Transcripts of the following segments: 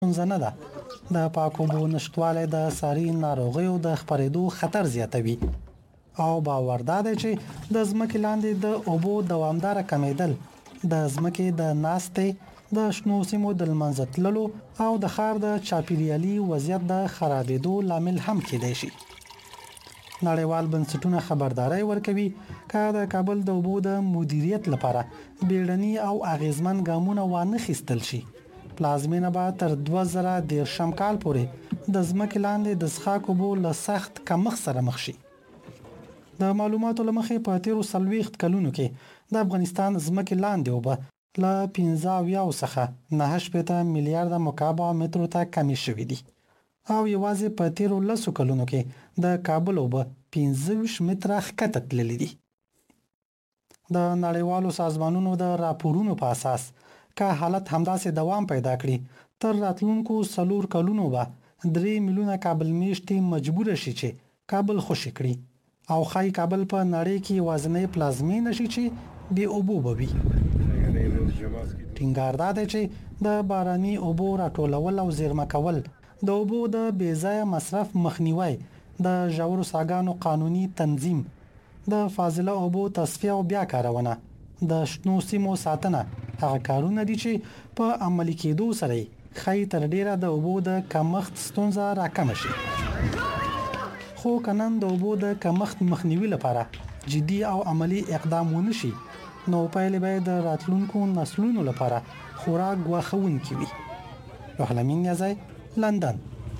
ستونزه نه ده. د پاکو اوبو نشتوالی د ساري ناروغیو د خپرېدو خطر زیاتوي او باور دا دی چې د ځمکې لاندې د اوبو دوامداره کمیدل د ځمکې د ناستې د شنو سیمو د لمنځه تللو او د ښار د چاپیریالي وضعیت د خرابېدو لامل هم کېدای شي. نړیوال بنسټونه خبرداري ورکوي که د کابل د اوبو د مدیریت لپاره بیړني او اغیزمن ګامونه وانخیستل شي، پلازمینه به تر 2013 کال پورې د ځمکې لاندې د څښاک اوبو له سخت کمښت سره مخ شي. د معلوماتو له مخې په تیرو 40 کلونو کې د افغانستان ځمکې لاندې اوبه له 15 څخه 9 میلیارډ مکعب مترو ته کمې شوې دي او یوازې په تیرو 10 کلونو کې د کابل اوبه 25 متره ښکته تللي دي. د نړیوالو سازمانونو د راپورونو په اساس که حالت همداسې دوام پیدا کړي تر راتلونکو 4 کلونو به 3 میلیونه کابل میشتي مجبور شي چې کابل خوشي کړي او ښایي کابل په نړۍ کې یوازینی پلازمینه شي چې بې اوبو به وي. ټینګار دا دی چې د باراني اوبو راټولول او زیرمه کول، د اوبو د بې ځایه مصرف مخنیوی، د ژورو څاګانو قانوني تنظیم، د فاضله اوبو تصفیه او بیا کارونه، د شنو سیمو ساتنه هغه کارونه دي چې په عملي کېدو سره ښایي تر ډیره د اوبو د کمښت ستونزه راکمه شي. خو که نن د اوبو د کمښت مخنیوي لپاره جدي او عملی اقدام ونه شي نو پایلې به د راتلونکو نسلونو لپاره خورا ګواښونکې وي. روح الامین نیازی، لندن.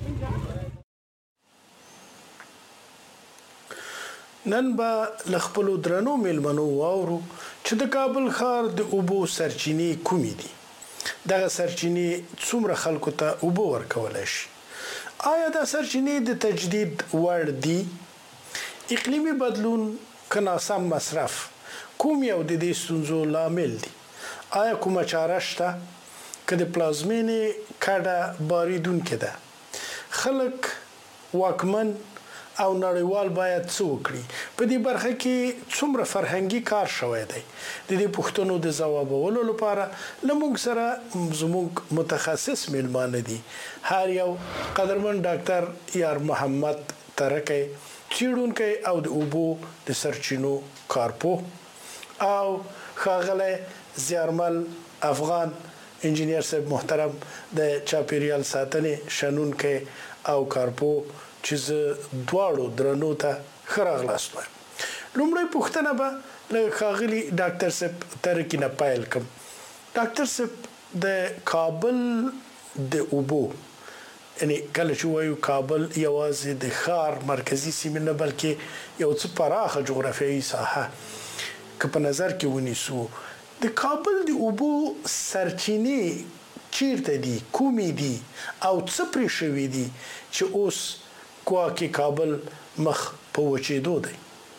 نن به له خپلو درنو میلمنو واورو چې د کابل ښار د اوبو سرچینې کومې دي، دغه سرچینې څومره خلکو ته اوبه ورکولی شي، آیا دا سرچینې د تجدید وړ دي، اقلیمي بدلون که ناسم مصرف کوم یو د دې ستونزو لامل دي، آیا کومه چاره شته که د پلازمینې کډه باریدونکې ده، خلک واکمن او نړیوال باید څه وکړي، په دې برخه کې څومره فرهنګي کار شوی دی. د دې پوښتنو د ځوابولو لپاره له موږ سره زموږ متخصص میلمانه دي، هر یو قدرمن ډاکټر یار محمد ترکی، څیړونکی او د اوبو د سرچینو کارپوه، او ښاغلی زیارمل افغان انجینیر صاحب محترم د چاپیریال ساتنې شنونکی او کارپوه چې زه دواړو درنو ته ښه راغلاست وایم. لومړی پوښتنه به له ښاغلي ډاکټر صاحب ترکي نه پیل کړم. ډاکټر صاحب، د کابل د اوبو، یعنی کله چې وایو کابل یوازې د ښار مرکزي سیمې نه بلکې یو څه پراخه جغرافیایي ساحه که په نظر کې ونیسو، د کابل د اوبو سرچینې چیرته دي، کومې دي او څه پرې شوي دي چې اوس ګواکې کابل مخ په وچېدو دی؟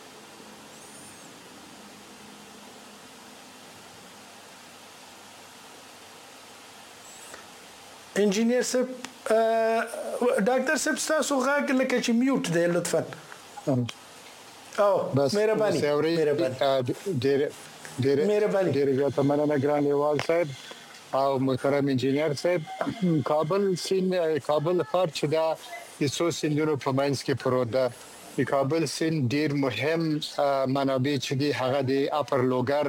انجینیر صاحب، ډاکټر صاحب ستاسو غږ لکه چې میوټ دی، لطفا. او مهرباني ډېر زیاته مننه ګران لیوال صاحب او محترم انجینیر صاحب. کابل ښار چې دا د څو سیندونو په منځ کې پروت ده، د کابل سیند ډېر مهم منابع چې دي هغه د اپر لوګر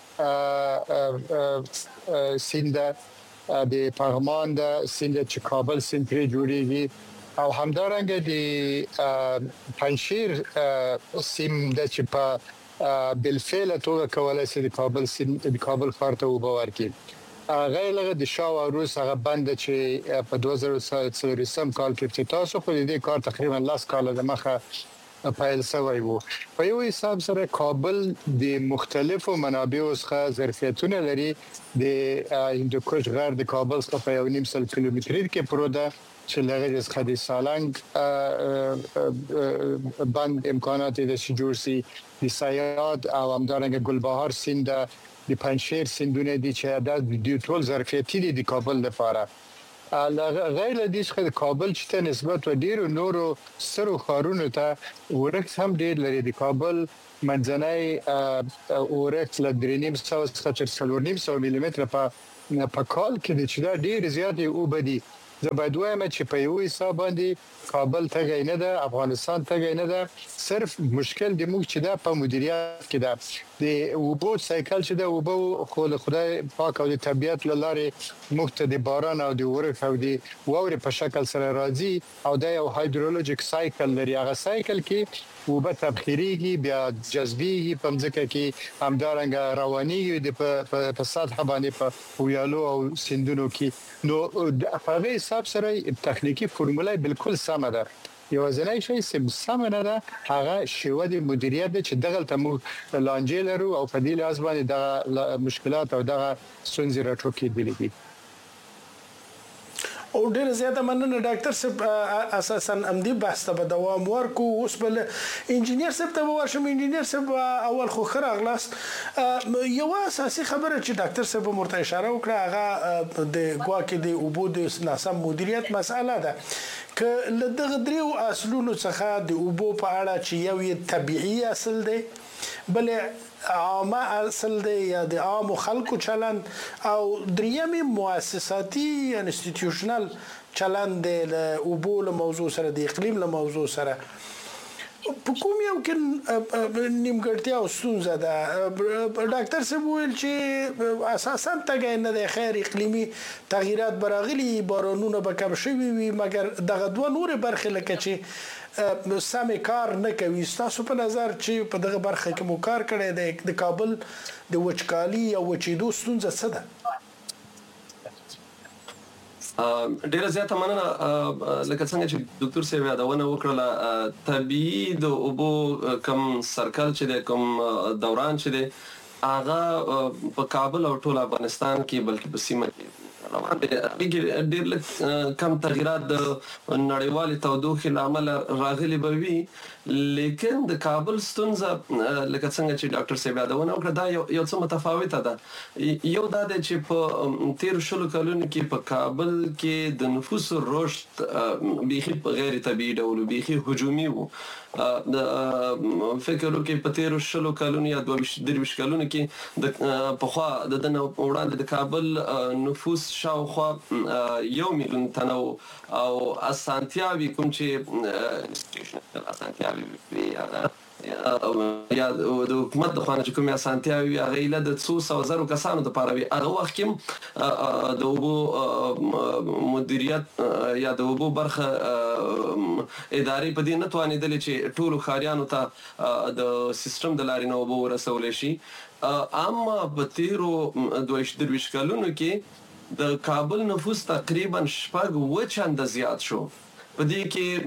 سیند ده، د پغمان ده سیند چې کابل سیند پرې جوړیږي، او همدارنګه د پنجشیر سیم ده چې په بالفعل توګه کولای شي د کابل سیند د کابل ښار ته اوبه ورکړي. غیر له د شاو روس هغه بند چې په 2013 کال کې افتتاح شو، خو د دې کار تقریبا 10 کال د مخه پیل شوی وو. په یو حساب سره کابل د مختلفو منابعو څخه ظرفیتونه لري. د هندوکش غر د کابل څخه په 1.5 کیلومتري کې پروت ده چې لږه څخه د سالنګ بند امکانات د جوړ سي، د سیاد او همدارنګه ګلبهار سیند، د پنجشیر سیندونه دي چې د ټول ظرفیتي دي د کابل لپاره. غیر له دې څخه د کابل چې نسبت و ډیرو نورو سرو ښارونو ته ورښت هم ډیر لري. د کابل منځنۍ ورښت له 3.5 څخه 4.5 میلیمتره په کال کې چې دا ډیر زیات اوبه دي. زه باید وایم چې په یو حساب باندې کابل ته نه ده، افغانستان ته نه ده، صرف مشکل د موږ چې دا په مدیریت کې ده. د اوبو سایکل چې د اوبو خو خدای پاک او د طبیعت لاره موږ ته د باران او د اورښت او د واورې په شکل سره راځي او دا یو هایدرولوژیک سایکل لري. هغه سایکل کې اوبه تبخیریږي، بیا جذبیږي، په ځمکه کې همدارنګه روانيږي د په سطح باندې په ویالو او سیندونو کې. نو هغه حساب سره تخنیکی فرموله بالکل سمه ده. یو ځنای شي سم نه ده، هغه شیوه د مدیریت چې دغه ته لانجې لرو او په دې لاس باندې د مشکلات او د ستونزې راټوکېدلې دي. او ډیر زیاته مننه ډاکټر صاحب، اساسا امدی بحث ته دوام ورکو. اوس بل انجینیر صاحب ته ورشم. انجینیر صاحب اول خو خره اغلاست یو اساسي خبره چې ډاکټر صاحب مرته اشاره وکړه هغه د ګواکې د اوبو د ناسم مدیریت مسأله ده. که له دغه دریو اصلونو څخه د اوبو په اړه چې یو یې طبيعي اصل دی، بل عامه اصل دی یا د عام خلکو چلند، او دریم مؤسساتي انستیټیوشنل چلند دی له اوبو له موضوع سره، د اقلیم له موضوع سره. په کوم یو کې نیمګړتیا او ستونزه ده؟ ډاکټر صاحب ویل چې اساسا تګ نه د خیر اقلیمي تغیرات براغلي، بارانونه به کم شوي وي، مګر دغه دوه نور برخې لکه چې سم کار نه کوي. تاسو په نظر چې په دغه برخه کې مو کار کړی د کابل د وچکالي او وچېدو ستونزه څه ده؟ ډیره زیاته مننه. لکه څنګه چې ډاکټر صاحب یادونه وکړه، طبيعي د اوبو کم سرکل چې د کوم دوران چې د هغه په کابل او ټول افغانستان کې بلکې په سیمه کې روان دي. ډیر کم تغیرات د نړیوال تودوخې لامل راغلي به وي، لیکن د کابل ستونزه لکه څنګه چې ډاکټر صاحب یادونه وکړه دا یو څه متفاوته ده. یو دا دی چې په 13 کلونو کې په کابل کې د نفوس رشد بيخي غیر طبيعي ډول، بيخي هجومي وو. د فکر وکړي په 13 کلونو یا 22 کلونو کې د پخوا د دنه وړاندې د کابل نفوس شاوخوا 1 میلیون تنه او اسانتیاوي کوم چې اسانتیاوي یا د حکومت د خانه چې کومه اسانتیاوي هغه له د 200,000 کسانو د پاره وي. هغه وخت کې د اوبو مدیریت یا د اوبو برخه ادارې په دې نه توانیدل چې ټول خاریانو ته د سیستم د لارې نه اوبو ورسول شي. اما په 13 کلونو کې د کابل نفوس تقریبا 6 چنده زیات شو. په دې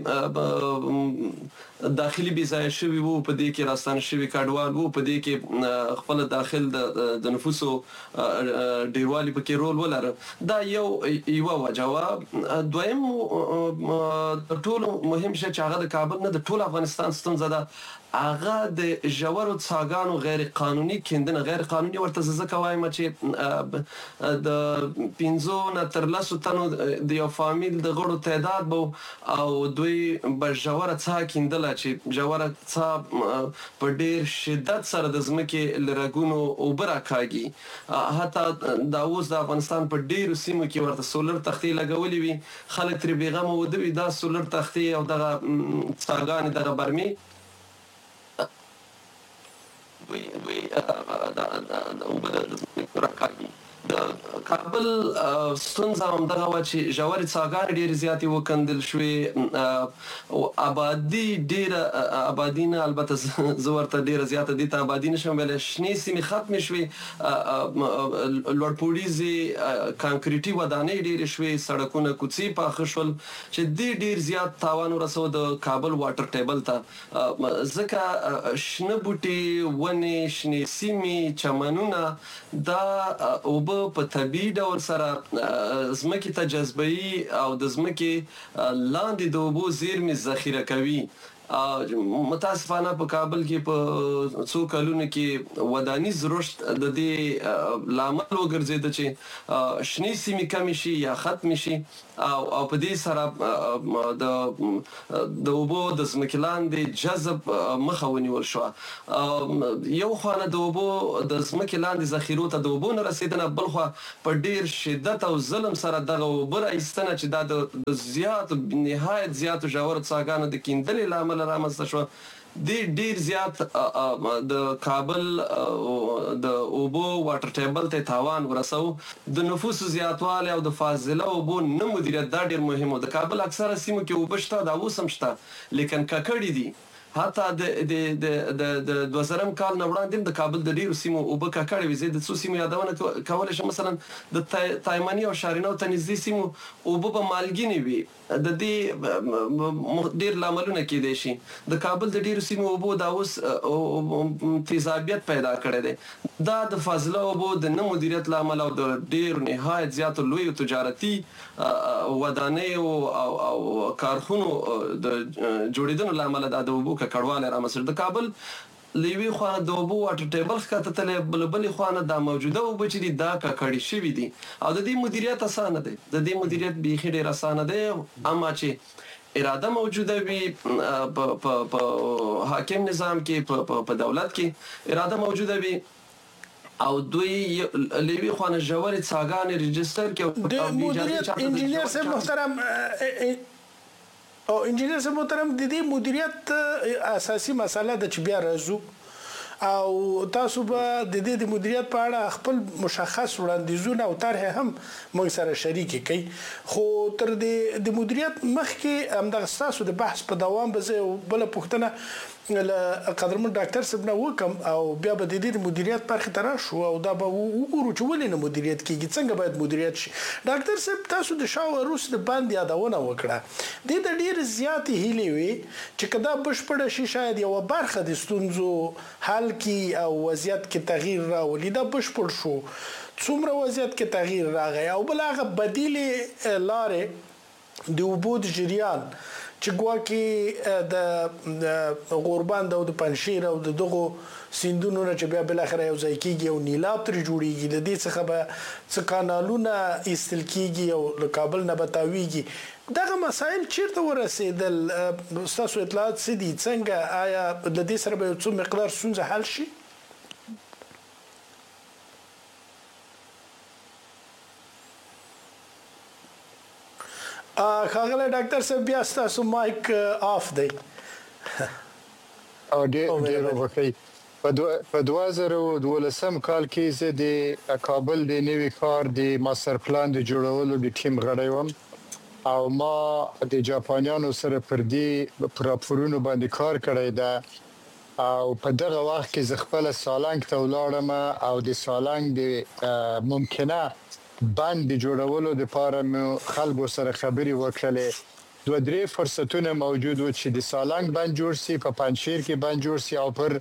کې داخلي بيزای شوی وو، په دې کې راستان شوی کډوال وو، په دې کې خپل داخل د نفوسو ډیروالي پکې رول ولر. دا یو وجه وا. دویم ټول مهم شی چې هغه د کابل نه د ټول افغانستان ستونزه ده، هغه د ژورو څاګانو غیر قانوني کیندنه. غیر قانوني ورته ځکه وایم چې د 15 نه تر 10 تنو د یو فامیل د غړو تعداد بو او دوی به ژوره څا کیندله چې ژوره څا په ډیر شدت سره د ځمکې لرګونو اوبره کاږي. حتی دا اوس د افغانستان په ډیرو سیمو کې ورته سولر تختې لګولې وي، خلک ترې بیغمه ودوي دا سولر تختې او دغه څاګانې دغه برمي د کابل ستونزه هم دغه و چې ژورې څاګانې ډېرې زیاتې وکندل شوې او آبادي نه البته زه ورته ډېره زیاته دې ته آبادي نشم ویلی، شنې سیمې ختمې شوې، لوړپوړیزې کانکریټي ودانۍ ډېرې شوې، سړکونه کوڅې پاخه شول چې دې ډېر زیات تاوان ورسو د کابل واټر ټیبل ته. ځکه شنه بوټي، ونې، شنې سیمې، چمنونه دا اوبه په طبيعي ډول سره ځمکې ته جذبوي او د ځمکې لاندې د اوبو زیرمې ذخیره کوي. متاسفانه په کابل کې په 2 کلونو کې ودانیز رشد د دې لامل وګرځید چې شنې سیمې کم شي یا ختم شي او په دې سره د اوبو د ځمکې لاندې جذب مخه ونیول شو. یو خانه د اوبو د ځمکې لاندې ذخیرو ته د اوبو نه رسیدنه، بل خو په ډیر شدت او ظلم سره دغه اوبه راایستنه چې دا د زیات نهایت زیات ژورو څاګانو د کیندلې له امله رامنځته شو. ډیر زیات د کابل د اوبو واټر ټیبل ته تاوان ورسو. د نفوس زیاتوالی او د فاضله اوبو نه مدیریت دا ډیر مهم و. د کابل اکثره سیمو کې اوبه شته، دا اوس هم شته، لیکن ککړې دي. حتی د 2000 کال نه وړاندې د کابل د ډیرو سیمو اوبه ککړې وې. زه د څو سیمو یادونه کولی شم، مثلا د تایمني او شارینو ته نږدې سیمو اوبه به مالګینې وي. د دې ډیر لاملونه کېدای شي. د کابل د ډیرو سیمو اوبو دا اوس تیزابیت پیدا کړی دی. دا د فاضله اوبو د نه مدیریت له امله او د ډیرو نهایت زیاتو لویو تجارتي ودانیو او کارخونو د جوړېدنو له امله د اوبو ککړوالی رامنځته. د کابل له یوې خوا د اوبو واټر ټیبل ښکته تللی، بلې خوا دا موجوده اوبه چې دي دا ککړې شوي دي او د دې مدیریت اسانه دی. د دې مدیریت بیخي ډېر اسانه دی، اما چې اراده موجوده وي په حاکم نظام کې، په دولت کې اراده موجوده وي او دوی لوی خانه ژورې څاګانې ريجستر کې د مدیریت انجینیر صاحب محترم او انجینیر صاحب محترم د دې مدیریت اساسي مسله د چې بیا راځو او تاسو به د دې د مدیریت په اړه خپل مشخص وړاندیزونه او طرح هم موږ سره شریک کړئ. خو تر دې د مدیریت مخکې همدغه تاسو د بحث په دوام به زه بل پوښتنه قدرمن ډاکټر صاحب نه وکم او بیا به د دې مدیریت برخه ته راشو او دا به وګورو چې ولې نه مدیریت کیږي، څنګه باید مدیریت شي. ډاکټر صاحب تاسو د شاو روس د باندې یادونه وکړه، د ډیر زیاتې هیلې وي چې کدا بشپړ شي شاید یو برخه د ستونزو حل کی او وضعیت کې تغییر راولي. دا بشپړ شو، څومره وضعیت کې تغییر راغی او بل هغه بدیل لارې د اوبو د جریان چې ګواکې د غوربند او د پنشیر او دغه سیندونو نه چې بیا بل اخر یو ځای کېږي او نیلاب تر جوړیږي، د دې څخه به څه کانالونه ایستل کېږي او له کابل نه به تاویږي. دغه مسایل چیرته ورسېدل؟ ستاسو اطلاعات څه دي؟ څنګه آیا د دې سره به یو څه مقدار ستونزه حل شي؟ ښاغلی ډاکټر صاحب بیا ستاسو مایک آف دی. او ډېر وخی په 2012 کال کې زه د کابل د نوي ښار د ماستر پلان د جوړولو د ټیم غړی وم او ما د جاپانیانو سره پر دې راپورونو باندې کار کړی ده او په دغه وخت کې زه خپل سالنګ ته ولاړم او د سالنګ د ممکنه بند جوړولو لپاره مو خلکو سره خبري وکړلې. دوه درې فرصتونه موجود و چې د سالنګ بند جوړ شي، په پنشیر کې بند جوړ شي او پر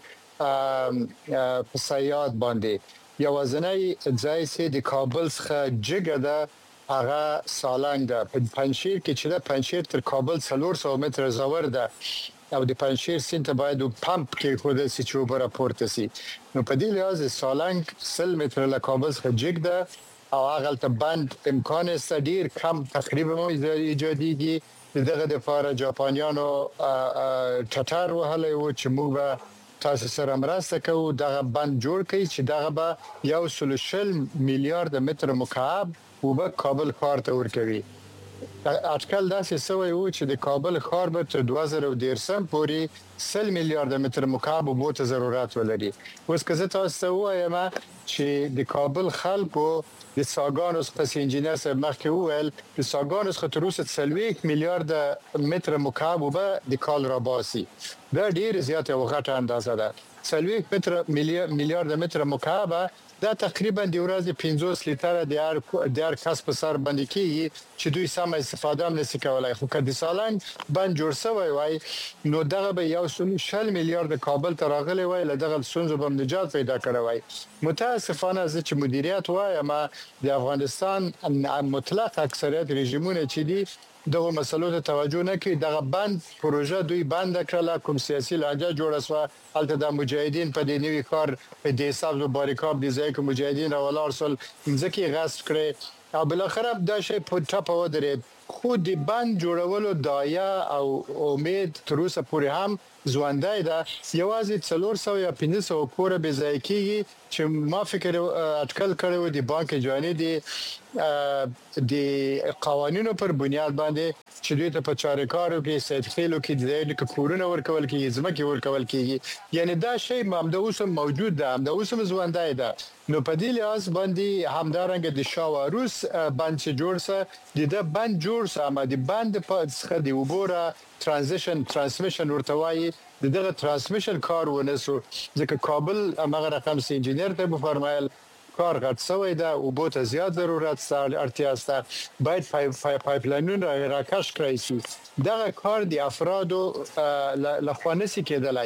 سیاد باندې یوازنی ځای سي د کابل څخه جګه ده هغه سالنګ ده. په پنشیر کې چې د پنشیر تر کابل 400 متر زور ده او د پنشیر سیند ته باید پمپ کې خود سي چې وبره پورته سي. نو په دې لحاظ سالنګ 100 متر له کابل څخه جګ ده او هغه ته بند امکان است ډیر کم تقریبا ایجادیږي. دغه د فار جاپانیانو ټټر وهلې و چې موږ تاسو سره مرسته کوو دغه بند جوړ کړي چې دغه به 1.6 میلیارډ متر مکعب وبه کابل ښار ته ورکوي. اټکل داسې سوی و چې د کابل ښار به تر 2013 پورې 100 میلیارډ متر مکعب اوبو ته ضرورت ولري. اوس که زه تاسو ته وایم چې د کابل خلکو د ساګانو څخه انجینر صاحب مخکې وویل د ساګانو څخه تر اوسه 30 میلیارډ متر مکعب اوبه د کال را باسي. دا ډیر زیاته او غټه اندازه ده. 30 میلیارډ متر مکعب دا تقریبا د ورځې 50 لیتره د هر کس په سر باندې کیږي چې دوی سم استفاده هم نشي کولای. خو کله سالنګ بند جوړ شوی وای نو دغه به 1.6 میلیارډ کابل ته راغلی وای، له دغه سونزو به نجات پیدا کړی وای. متاسفانه زه چې مدیریت وایم د افغانستان مطلق اکثریت رژیمونه چې دي دغه مسلو ته توجه نه کوي. دغه بند پروژه دوی بند کړل، کوم سیاسي لانجه جوړه شو، البته د مجاهدین په دې نوي کار په دې حساب د باریکاب دي ځای کې مجاهدین راولار سول ځکه غصب کړي او بل اخر دا شی په ټاپه ودرې. خو د بند جوړولو دایا او امید تر اوسه پورې هم ژوندۍ ده. یوازې 400 یا 500 کور به ځای کیږي چې ما فکر اټکل کړو د بانک جوانی د قوانینو پر بنیاد باندې چې دوی ته په چارکارو کې سیدخیلو کې د کورونه ورکول کیږي ځمکې ورکول کیږي. یعنی دا شی هم د اوس موجود ده، هم د اوس ژوندۍ ده. نو په دې لحاظ باندې همدارنګه د شاواروس بند چې جوړ سه د بند جوړ سه ما د بند په څخه د وبوره ترانسمیشن ورتوي دغه ترانسمیشن کار ونسو ځکه کابل هغه رقم سي انجنیر ته په فرمایل کار غټ سوی ده او بوت زیات ضرورت سره اړتیا سره باید پایپلاینونه راکش کړئ شي. دغه کار د افرادو لخوانسي کېدلای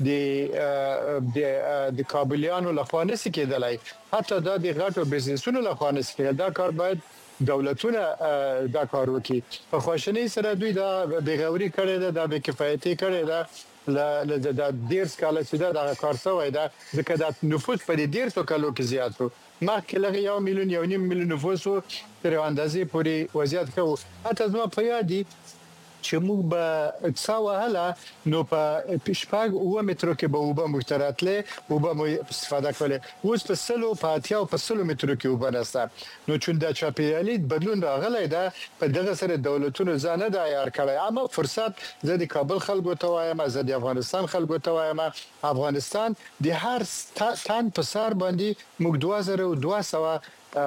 د کابلیانو لخوانسي کېدلای حتی د غټو بزنسونو لخوانسي کېدل. دا کار باید دولتونه دا کار وکړي. په خوشنۍ سره دوی دا بغاوري کړي ده، دا بې کفایتي کړي ده. د ډیر سکاله چې دا کار سوی ده ځکه د نفوس په ډیر څو کالو کې زیات شو. مخکې لږ 1 میلیون 1.5 میلیون نفوس تر اندازې پورې وضعیت خو حتی زما په یادي چې موږ به څاوهله نو په پښپاګ 1 متر کې به وبه مشترکله وبه مو استفاده کوله. اوس په 100 په 80 په 100 متر کې وبه نسته. نو چې د چاپیریالي بدلون راغلی ده په دغه سره دولتونو ځان نه عیار کړي. اما فرصت زه د کابل خلکو ته وایم، زه د افغانستان خلکو ته وایم، افغانستان د هر تن په سر باندې موږ 2200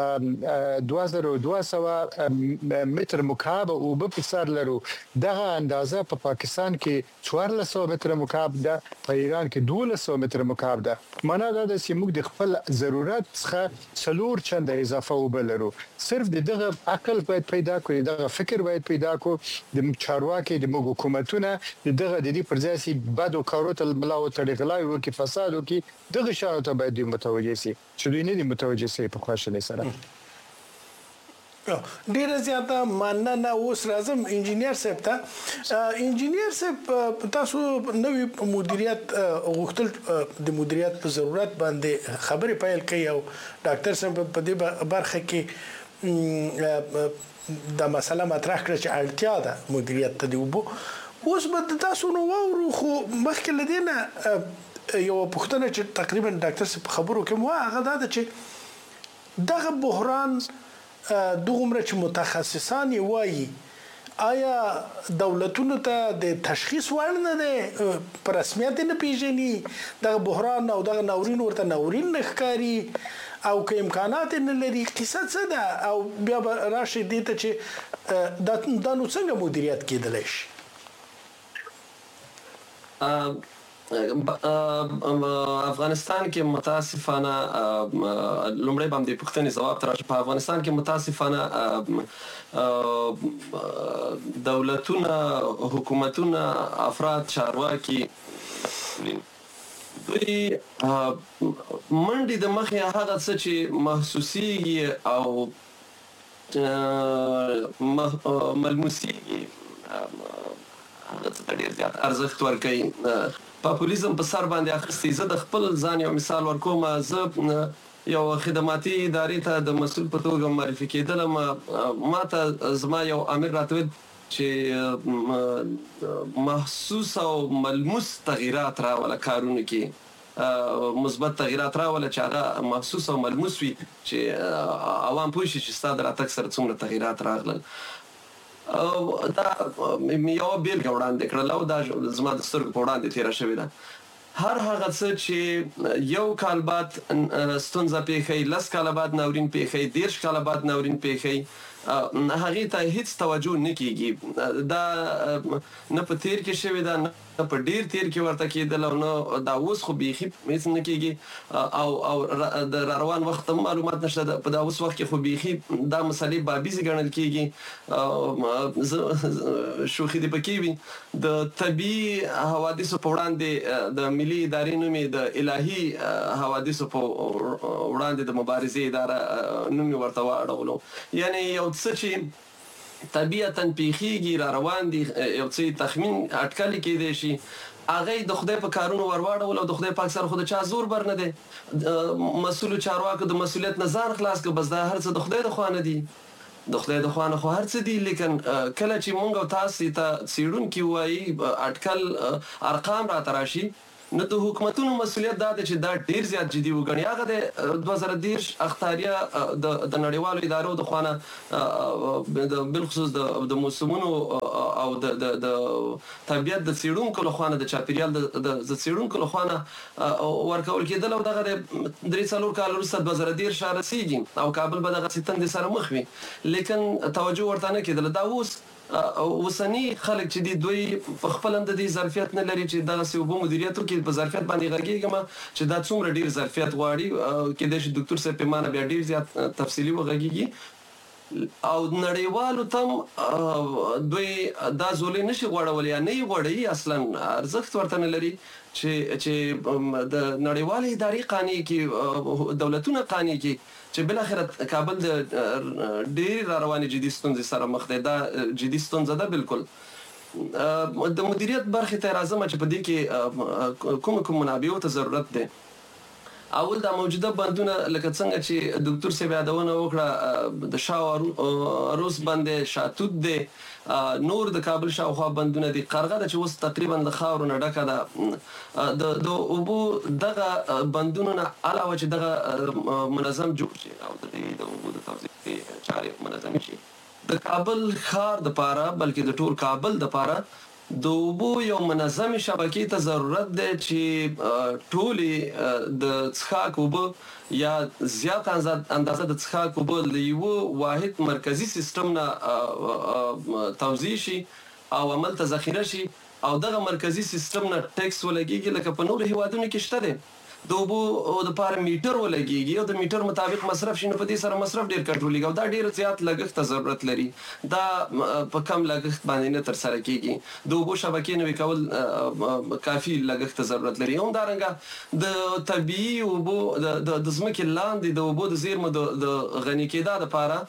متر مکعب او په سر لرو. دغه اندازه په پاکستان کې 1400 متر مکعب ده، په ایران کې 1200 متر مکعب ده. معنا دا ده چې موږ د خپل ضرورت څخه څلور چنده اضافه وبلرو. صرف دغه عقل باید پیدا کړو، دغه فکر باید پیدا کړو. د چارواکي د موږ حکومتونه دغه د دې پر ځای سي بد او کارو ته ملاو تړغلای وو کې فساد وکي. دغه شاو ته باید متوجه سي چې دوی نه دي متوجه سي په خوشاله سره. ډیر زیاته مننه. اوس راځم انجینیر صاحب ته. انجینیر صاحب تاسو نوې مدیریت غوښتل د مدیریت په ضرورت باندې خبرې پیل کړي او ډاکټر صاحب په دې برخه کې دا مسله مطرح کړه چې اړتیا ده مدیریت ته دی. اوس به تاسو نو وورو خو مخکې لدینه یو پوښتنه چې تقریبا ډاکټر صاحب خبرو کې مو هغه ده چې دغه بحران دومره چې متخصصان وایي آیا دولتونو ته د تشخیص وړ نه ده، په رسمیت نه پیژني دغه بحران او دغه ناورین ورته ناورین نه ښکاري او که امکانات نه لري؟ قصه څه ده او بیا راشي دې ته چې دا نو څنګه مدیریت کېدلی شي؟ افغانستان کې متاسفانه لومړی باندې پوښتنې جواب تر په افغانستان کې متاسفانه دولتونه، حکومتونه، افراد، چارواکي دوی منډي د مخې هغه څه چې محسوسيږي او ملموسيږي هغه څه ډیر زیات ارزښت ورکوي. پاپولیزم په سر باندې اخستې. زه د خپل ځان یو مثال ورکوم. زه یو خدماتي ادارې ته د مسؤل په توګه معرفي کېدلم. ما ته زما یو امیر راته ویل چې محسوس او ملموس تغیرات راوله کارونه کې، مثبت تغیرات راوله چې هغه محسوس او ملموس وي چې عوام پوه شي چې ستا د راتګ سره څومره تغیرات راغلل. دا یو بیلګه وړاندې کړل او دا زما د سترګو په وړاندې تیره شوې ده. هر هغه څه چې یو کال بعد ستونزه پیښی، 10 کال بعد ناورین پیښی، 10 کال بعد ناورین پیښی، هغه ته هیڅ توجه نه کیږي. دا نه په تیر کې شوی دا، نه په ډیر تیر کې ورته کېدل او نه دا اوس خو بيخي هیڅ نه کیږي او د روان وخت معلومات نشته. په دا اوس وخت کې خو بيخي دا مسلې بابيزي ګڼل کیږي. شوخي دی پکې وي د طبي حوادثو په وړاندې د ملي ادارې نومې د الهي حوادثو په وړاندې د مبارزې اداره نومې ورته واړولو. یعنی یو څه چې طبيعتاً پیخیږي را روان دي، یو څه تخمین اټکل کېدی شي، هغه د خدای په کارونو ورواړول او د خدای پاک سره خو د چا زور بر نه دی. مسؤل چارواکو د مسؤلیت نه ځان خلاص کړ، بس دا هر څه د خدای د خوا نه دي. د خدای د خوانه خو هر څه دي لیکن کله چې مونږ او تاسو ته څېړونکي وایي اټکل ارقام را تراشي نو د حکومتونو مسولیت دا دی چې دا ډیر زیات جدي وګڼي. هغه د 2013 اختاریه د نړیوالو ادارو د خوانه بالخصوص د موسمونو او د طبیعت د څېړونکو له خوانه د چاپیریال د څېړونکو له خوانه ورکول کېدل او دغه 3-4 کال وروسته 2013 رسیږي او کابل به دغه ستندې سره مخ وي لیکن توجه ورته نه کېدله. دا اوسنی خلک چې دی دوی په خپل هم د دې ظرفیت نه لري چې دغه اوبو مدیریت وکړي. په ظرفیت باندې غږیږم چې دا څومره ډیر ظرفیت غواړي کېدای شي ډاکټر صاحب پیمانه بیا ډیر زیات تفصیلي وغږیږي او نړیوالو تم دوی دا زولې نشي غواړول یا نه غواړي اصلا ارزښت ورته نه لري چې د نړیوالې ادارې قانوني کې دولتونه قانوني کې چې بل اخر کابل د ډېر رواني جدي ستونزې سره مخ دی. دا جدي ستونزه ده بالکل. د مدیریت برخه ته راځم چې په دې کې کوم منابعو ته ضرورت دی. اول د موجوده بندونه لکه څنګه چې ډاکټر صاحب یادونه وکړه د شاه روس باندې شاتوت دی نور د کابل شاوخوا بندونه دي قرغه د چې اوس تقریبا د خاورو نه ډکه ده د اوبو دغه بندونو نه علاوه چې دغه منظم جوړ شي او د اوبو د توزیع چارې منظم شي د کابل ښار د پاره بلکې د ټول کابل د پاره د اوبو یو منظم شبکې ته ضرورت دی چې ټولې د څښاک اوبه یا زیات اندازه د څښاک اوبه له یو واحد مرکزی سیستم نه توزیع شي او عمل ته ذخیره شي او دغه مرکزی سیستم نه ټیکس ولګیږي لکه په نورو هیوادونو کې شته دی. د اوبو د پاره میټر ولګیږي او د میټر مطابق مصرف شي نو په دې سره مصرف ډیر کنټرولېږي او دا ډیر زیات لګښت ته ضرورت لري. دا په کم لګښت باندې نه تر سره کیږي. د اوبو شبکې نوې کول کافي لګښت ته ضرورت لري. همدارنګه د طبيعي اوبو د ځمکې لاندې د اوبو د زیرمو د غني کېدا لپاره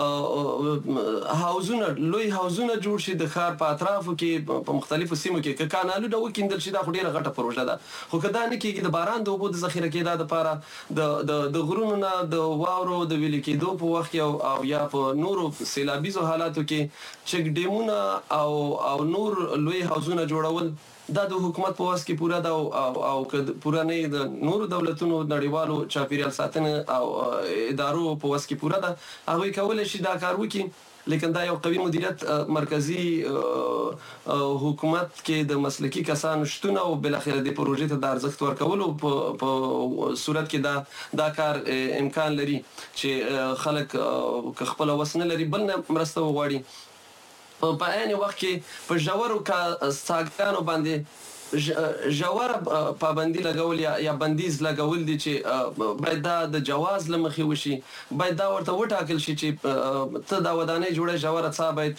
هاوزونه لوی هاوزونه جوړ شي د ښار په اطرافو کې په مختلفو سیمو کې کانالونه وکیندل شي. دا خو ډیره غټه پروژه ده خو کدا نه کېږي د باران د اوبو د ذخیره کېدا لپاره د غرونو نه د واورو د ویلې کېدو په وخت کې او یا په نورو سیلابیزو حالاتو کې چک ډیمونه او نور لوی هاوزونه جوړول دا د حکومت په واس کې پورا ده او پورا نه د نورو دولتونو نړیوالو چاپیریال ساتنه او ادارو په واس کې پورا ده هغه کولای شي دا کار وکړي. لیکن دا یو قوي مدیریت مرکزی حکومت کې د مسلکی کسانو شتون او بل اخر د پروژې ته د ارزښت ورکولو په صورت کې دا کار امکان لري چې خلک خپل وسنه لري بل نه مرسته وغواړي. په عین وخت کې په ژورو ساګانو باندې ژور پابندي لګول یا بندیز لګول دي چې باید دا د جواز لمخې وشي. باید دا ورته وټاکل شي چې ته دا ودانۍ جوړه ژوره څا باید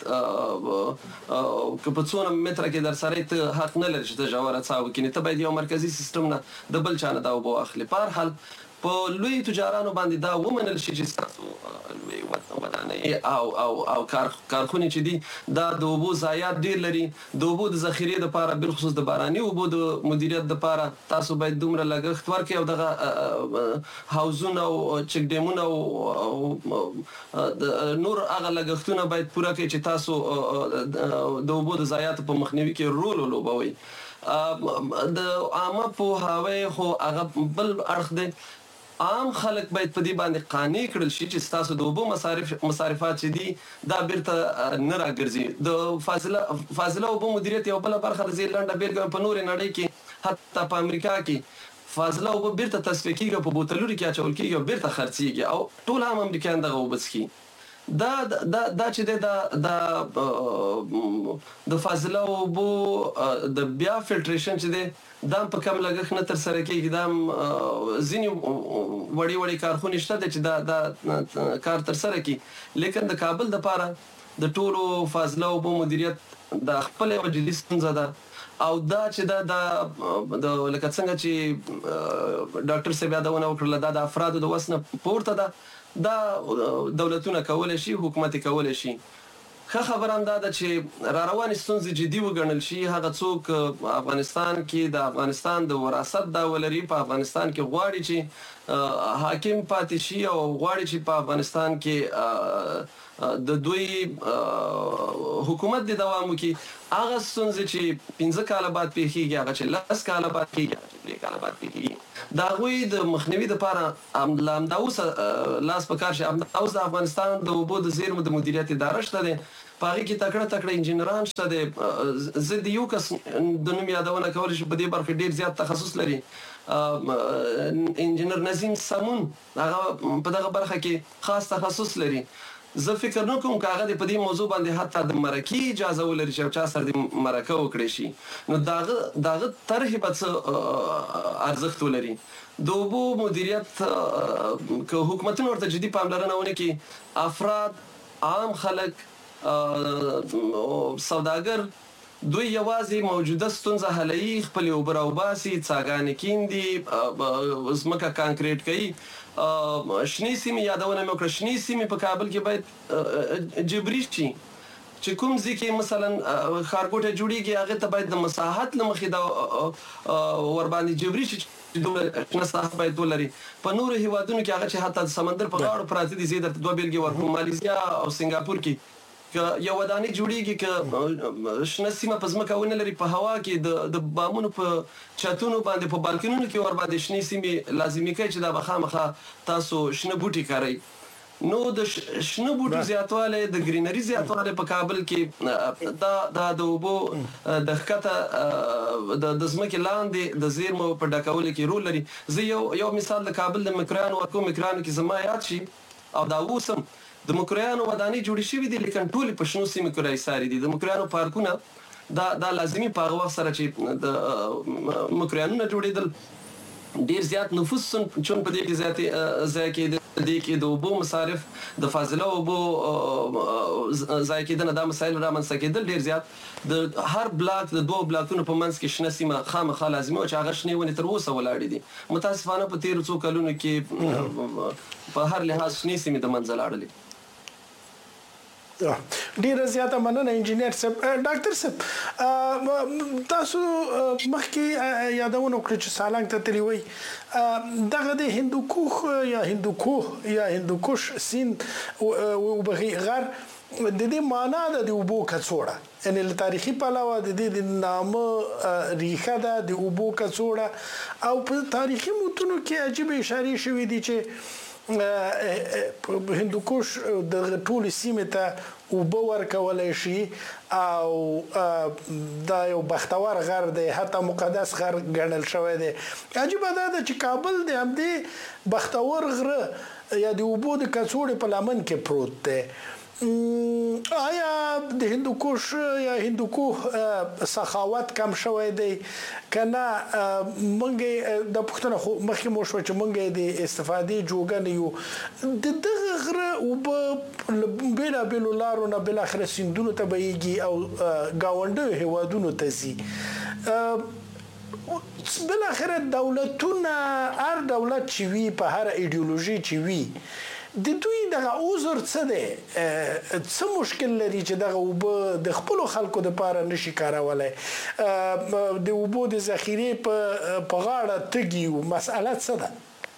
که په څونه متره کې در سره ته حق نه لري چې ته ژوره څا وکړې. ته باید یو مرکزی سیستم نه د بل چا نه دا اوبه واخلي. په هر حال په لوی تجارانو باندې دا ومنل شي چې ستاسو لوی ودانۍ او کارخونې چې دي دا د اوبو ضایعات ډیر لري. د اوبو د ذخیرې لپاره بالخصوص د باراني اوبو د مدیریت لپاره تاسو باید دومره لګښت ورکړئ او دغه هاوزونه او چک ډیمونه او نور هغه لګښتونه باید پوره کړئ چې تاسو د اوبو د ضایعاتو په مخنیوي کې رول ولوبوئ. د عامه پوهاوی خو هغه بل اړخ دی. عام خلک باید په دې باندې قانع کړل شي چې تاسو د اوبو مصارفات چې دي دا بیرته نه راګرځي. د فاضله اوبو مدیریت یو بل برخه د زیرلنډ بیرګ په نور نړۍ کې حتی په امریکا کې فاضله اوبو بیرته تصفیه کیږي په بوتلونو کې اچول کیږي او بیرته خرڅیږي او ټول عام امریکایان دغه اوبه څښي. دا چې د فاضله اوبو د بیا فلټریشن چې دی دا په کم لګښت نه تر سره کېږي. دا ځینې وړې کارخونې شته چې دا کار تر سره کړي لیکن د کابل دپاره د ټولو فاضله اوبو مدیریت د خپل یوه جدي ستونزه ده او دا چې دا لکه څنګه چې ډاکټر صاحب یادونه وکړله دا د افرادو د وس نه پورته ده. دا دولتونه کولی شي حکومت کولی شي. ښه خبره هم دا ده چې را روانې ستونزې جدي وګڼل شي. هغه څوک افغانستان کې د افغانستان د وراثت دا ولري په افغانستان کې غواړي چې حاکم پاتې شي او غواړي چې په افغانستان کې د دوی حکومت د دوام وکي هغه ستونزې چې 15 کال بعد پیښیږي هغه چې 10 کال بعد پیښیږي 3 کال بعد پیښیږي دا غوي د مخنیوي لپاره لامداوس لاس پکار شي امداوس د افغانستان د اوبو د زیرمو د مدیریت اداره شته ده پاره کې تکړه انجنیران شته ده زه د یو کس د نوم یادونه کول شي په دې برخه ډیر زیات تخصص لري انجنیر نظیم سامون هغه په دغه برخه کې خاص تخصص لري زه فکر نه کوم چې هغه په دې موضوع باندې حتی د مرکه اجازه ولري چې چا سره د مرکه وکړي شي نو داغه طرح به ارزښت ولري د اوبو مدیریت که حکومتونه ورته جدي پاملرنه ونه کړي افراد عام خلک سوداګر دوی یوازې موجوده ستونزه حلوي خپل اوبه راوباسي څاګانې کیندي ځمکه کانکریټ کوي شنې سیمې یادونه مې وکړه شنې سیمې په کابل کې باید جبري شي چې کوم ځکه مثلا خارګوټه جوړیږي هغه ته باید د مساحت لمخې دا ور باندې جبري شي چې مساحت باید ولري په نورو هیوادونو کې هغه چې حتی سمندر په غاړه پراته دي زیاتره دوه بیلګې ورکوم مالیزیا او سنگاپور کې یو ودانۍ جوړیږي ک شنه سیمه په ځمکه ونه لري په هوا کې د بامونو په چتونو باندې په بالکنونو کې ور باندې شنه سیمه لازمي کوي چې دا بخامخه تاسو شنه بوټي کاروي نو د شنه بوټو زیاتواله د گرینری زیاتواله په کابل کې د اوبو د ښکته د ځمکې لاندې د زیرمو په ډکول کې رول لري زه یو مثال د کابل د مکرانو کې زما یاد شي او دا وسم د مکرانو ودانۍ جوړې شوې دي لیکن ټول په شنو سیمو کې راځي دي د مکرانو پارکونه دا لازمي په وخت سره چې د مکرانو جوړېدل ډیر زیات نفوس چون په دې کې ځای کې د اوبو مصارف د فاضله اوبو ځای کې د مسایل رامنځته کېدل ډیر زیات د هر بلاک د دوه بلاکونو په منځ کې شنه سیمه خامخا لازمي او چې هغه شنه ونې تر اوسه ولاړې دي متاسفانه په تیر څو کلونو کې په هر لحاظ شنه سیمه د منځ لاړلې ډیر زیاته مننه انجینر صاحب ډاکټر صاحب تاسو مخکې یادونه وکړه چې سالنګ ته تللی وي دغه د هندوکوخ یا هندوکوش سیند وبغي غر د دې معنا د اوبو کڅوړه یعنی له تاریخي پلوه د دې د نامه ریښه ده د اوبو کڅوړه او په تاریخي متونو کې عجیب اشاره شوې دي چې هندوکوش د ټول سیمه ته اوبه ورکولای شي او دا یو بختور غر دی حتی مقدس غر ګڼل شوی دی عجیب ده چې کابل د همدې بختور غره یا د اوبو د کڅوړې په لمن کې پروت دی آیا د هندوکوش یا هندوکوه سخاوت کم شوی دی کنه مونږ د پښتون خو مخکې مو شو چې مونږ د استفادې جوګن یو د دغه غره او بلا لارو نه بل اخر سندونو ته بهيږي او گاونډي هوادونو ته زی بل اخر دولتونه هر دولت چې وی په هر ایدئولوژي چې وی د دوی دغه عذر څه دی څه مشکل لري چې دغه اوبه د خپل خلکو د پاره نشي کارولای د اوبو د ذخیره په غاړه تګي او مسأله څه ده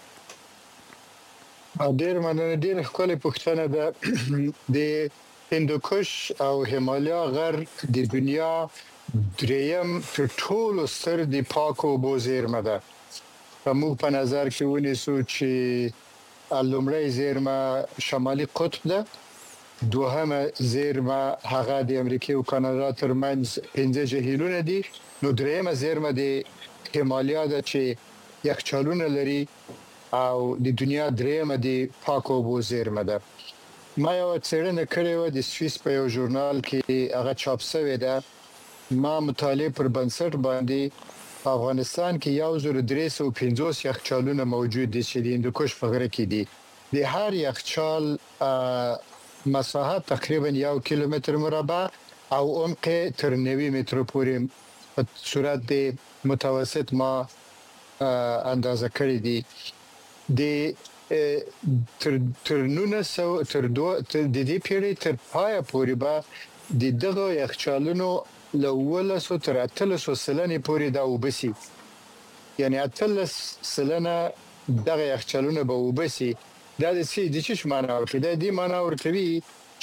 ډیر مننه ډیر خپل پښتنه ده د هندوکش او هیمالیا غر د دنیا دریم په ټولو سر د پاکو اوبو زیرمه ده موږ په نظر کې ونیسو چې لومړی زیرمه شمالي قطب ده دوهمه زیرمه هغه د امریکا او کاناډا ترمنځ 15 جهیلونه دي نو دریمه زیرمه د هیمالیا ده چې یخچالونه لري او د دنیا دریمه د پاکو اوبو زیرمه ده ما یو څېړنه کړې و د سویس په یو ژورنال کې هغه چاپ شوی ده ما مطالعه پر بنسټ باندې افغانستان کې 1350 یخچالونه موجود دي چې د هندوکش په غره کې دي د هر یخچال مساحت تقریبا 1 کیلومتر مربع او عمق تر 90 متر پورې په صورت د متوسط ما اندازه کړی دي د تر 1900 تر دې پیړۍ تر پای پورې به د دغه یخچالونو لوله سو تر 300 سلنې پورې دا وبسي یعنی 300 سلنه دغه یخچالونه به وبسي دا د څه د چش معنا ورکړي د دې معنا ورکوي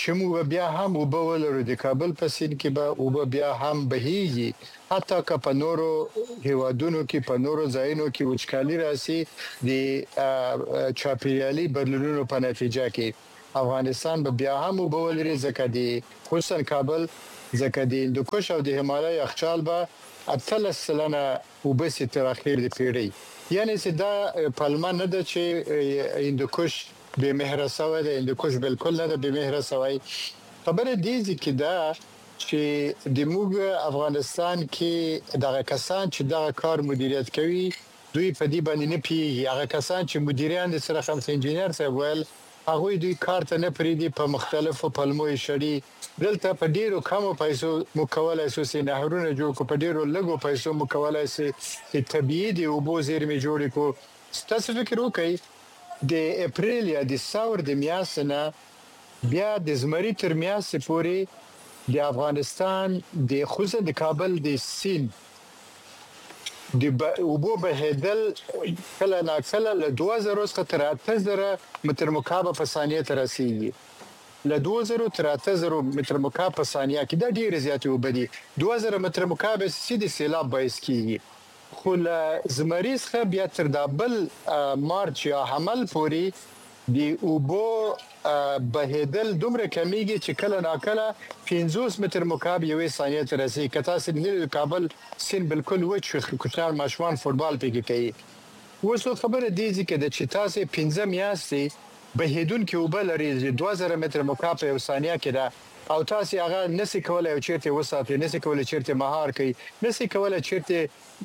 چې موږ بیا هم وبولرو د کابل په سین کې به وب بیا هم بهيږي حتی که په نورو هیوادونو کې په نورو ځایونو کې وچکالي راسي د چاپیریالي بدلونونو په نتیجه کې افغانستان به بیا هم وبولري ځکه د خصوصا کابل ځکه د هندوکش او د هیمالای یخچال به اتل سلنه وبسي تر اخر د پیړۍ یعنی چې دا پلمه نه ده چې هندوکش به مهره سوی ده هندوکش بالکل نه ده به مهره سوی خبره دي چې دا چې د موږ افغانستان کې دغه کسان چې دغه کار مدیریت کوي دوی په دې باندې نه پیږي هغه کسان چې مدیران د سره خمس انجینر څه ول هغه دوی کار ته نه پریدي په مختلفو پلمو شړي دلته په ډیرو کمو پیسو مکوله اساسي نهرونه جوړ کو په ډیرو لګو پیسو مکوله سي طبيعي دی او بو زیرمه جوړ کو تاسو فکر وکړئ د اپریل یا د ثور د میاشتنه بیا د زمری تر میاشتې پورې د افغانستان د خوځ د کابل د سین د وبو بهدل کله نا کله له 2000 څخه تر 8000 متر مکعب په ثانیه ته رسیدي له 2000 تر 8000 متر مکعب په ثانیه کې دا ډیر زیات وبدي 2000 متر مکعب سیدي سیلاب باعث کیږي خو له زمریز خه بیا تر دابل مارچ یا حمل پوری دی وبو بهدل دومره کمیږي چې کله ناکله 50 متر مکعب یوې ثانیه ته رسیدي کته سید کابل سین بالکل وچ کوچار ماشومان فوتبال پکې کوي وسو خبره دي چې د چتاسه 15 میاشتې بهیدون کې وبل لري 2000 متر مکعب یو ثانیه کې دا او تاسو هغه نسی کولای چیرته وساتئ نسی کولای چیرته مهار کوي نسی کولای چیرته